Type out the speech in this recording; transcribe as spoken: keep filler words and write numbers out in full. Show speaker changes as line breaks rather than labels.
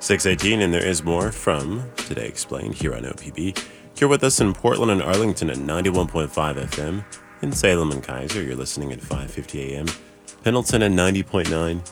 six eighteen, and there is more from Today Explained here on O P B. You're with us in Portland and Arlington at ninety-one point five F M. In Salem and Kaiser, you're listening at five fifty A M. Pendleton at ninety point nine.